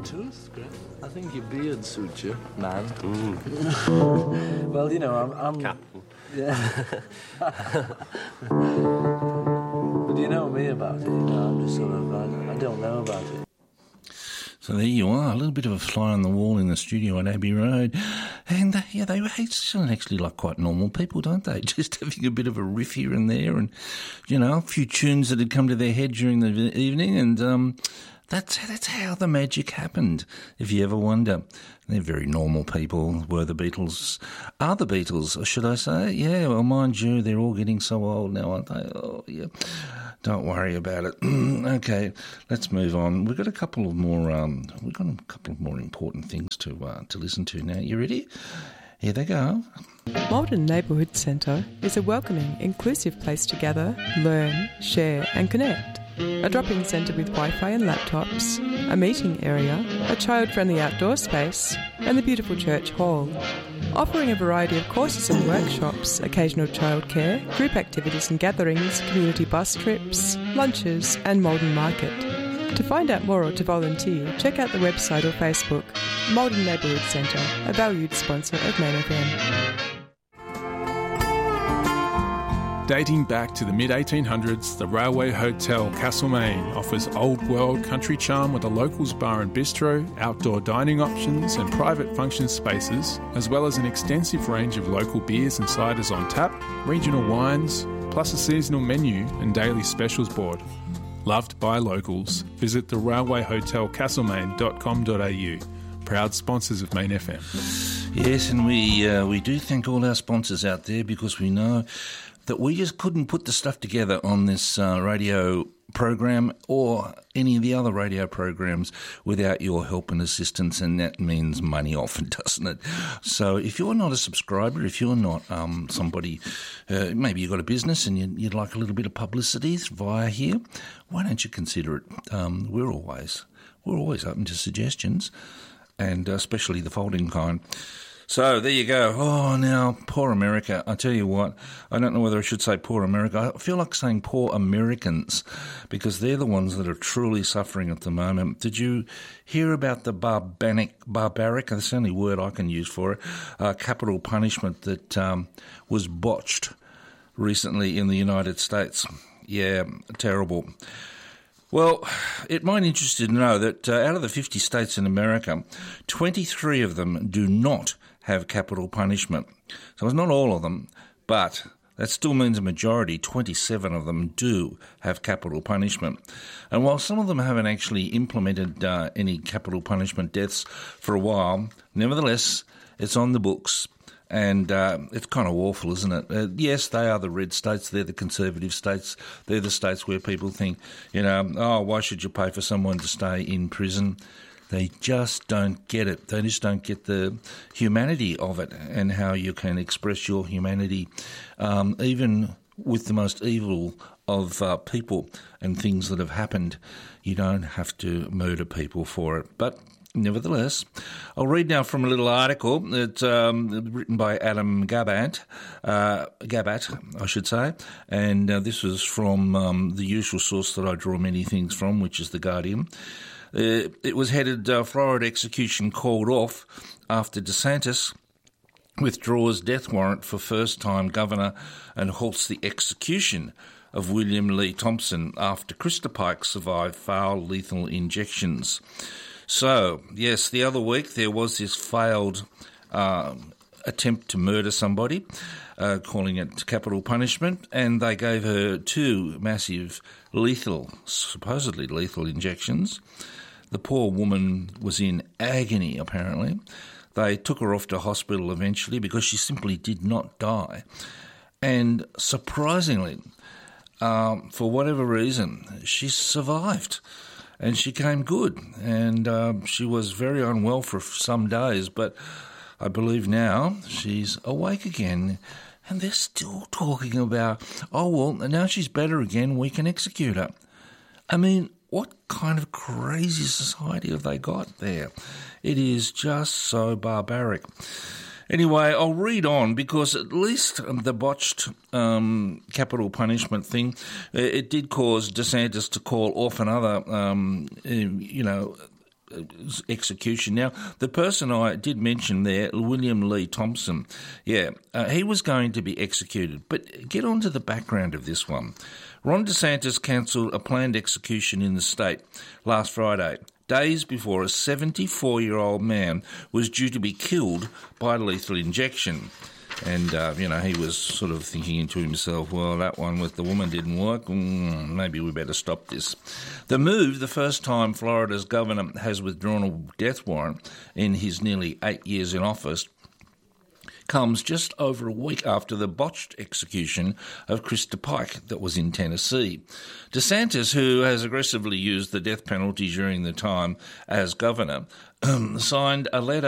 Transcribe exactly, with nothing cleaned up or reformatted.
tooth? I think your beard suits you, man. Mm. Well, you know, I'm... I'm Captain. Yeah. But you know me about it, you know, I'm just sort of... I, I don't know about it. So there you are, a little bit of a fly on the wall in the studio at Abbey Road. And, uh, yeah, they sound actually like quite normal people, don't they? Just having a bit of a riff here and there and, you know, a few tunes that had come to their head during the evening. And um, that's, that's how the magic happened, if you ever wonder. They're very normal people, were the Beatles. Are the Beatles, or should I say? Yeah, well, mind you, they're all getting so old now, aren't they? Oh, yeah. Don't worry about it. Okay, let's move on. We've got a couple of more. Um, we've got a couple of more important things to uh, to listen to now. You ready? Here they go. Maldon Neighbourhood Centre is a welcoming, inclusive place to gather, learn, share, and connect. A drop-in centre with Wi-Fi and laptops, a meeting area, a child-friendly outdoor space, and the beautiful church hall. Offering a variety of courses and workshops, occasional childcare, group activities and gatherings, community bus trips, lunches, and Maldon Market. To find out more or to volunteer, check out the website or Facebook. Maldon Neighbourhood Centre, a valued sponsor of Main F M. Dating back to the mid eighteen hundreds, the Railway Hotel Castlemaine offers old-world country charm with a locals bar and bistro, outdoor dining options and private function spaces, as well as an extensive range of local beers and ciders on tap, regional wines, plus a seasonal menu and daily specials board. Loved by locals. Visit the railway hotel castlemaine dot com dot a u. Proud sponsors of Main F M. Yes, and we uh, we do thank all our sponsors out there, because we know that we just couldn't put the stuff together on this uh, radio program or any of the other radio programs without your help and assistance, and that means money often, doesn't it? So if you're not a subscriber, if you're not um, somebody, uh, maybe you've got a business and you'd, you'd like a little bit of publicity via here, why don't you consider it? Um, we're always we're always open to suggestions, and uh, especially the folding kind. So there you go. Oh, now, poor America. I tell you what, I don't know whether I should say poor America. I feel like saying poor Americans, because they're the ones that are truly suffering at the moment. Did you hear about the barbaric, barbaric, that's the only word I can use for it, uh, capital punishment that um, was botched recently in the United States? Yeah, terrible. Well, it might interest you to know that uh, out of the fifty states in America, twenty-three of them do not have capital punishment. So it's not all of them, but that still means a majority, twenty-seven of them, do have capital punishment. And while some of them haven't actually implemented uh, any capital punishment deaths for a while, nevertheless, it's on the books. And uh, it's kind of awful, isn't it? Uh, yes, they are the red states. They're the conservative states. They're the states where people think, you know, oh, why should you pay for someone to stay in prison? They just don't get it. They just don't get the humanity of it and how you can express your humanity, um, even with the most evil of uh, people and things that have happened. You don't have to murder people for it. But nevertheless, I'll read now from a little article that's um, written by Adam Gabat, uh, Gabat, I should say, and uh, this was from um, the usual source that I draw many things from, which is The Guardian. Uh, it was headed uh, Florida execution called off after DeSantis withdraws death warrant for first-time governor and halts the execution of William Lee Thompson after Krista Pike survived foul lethal injections. So, yes, the other week there was this failed uh, attempt to murder somebody, uh, calling it capital punishment, and they gave her two massive lethal, supposedly lethal injections. The poor woman was in agony, apparently. They took her off to hospital eventually because she simply did not die. And surprisingly, um, for whatever reason, she survived. And she came good, and um, she was very unwell for some days, but I believe now she's awake again, and they're still talking about, oh, well, now she's better again, we can execute her. I mean, what kind of crazy society have they got there? It is just so barbaric. Anyway, I'll read on because at least the botched um, capital punishment thing, it did cause DeSantis to call off another, um, you know, execution. Now, the person I did mention there, William Lee Thompson, yeah, uh, he was going to be executed. But get on to the background of this one. Ron DeSantis cancelled a planned execution in the state last Friday, days before a seventy-four-year-old man was due to be killed by lethal injection. And, uh, you know, he was sort of thinking to himself, well, that one with the woman didn't work. Mm, maybe we better stop this. The move, the first time Florida's governor has withdrawn a death warrant in his nearly eight years in office, comes just over a week after the botched execution of Krista Pike that was in Tennessee. DeSantis, who has aggressively used the death penalty during the time as governor, um, signed a letter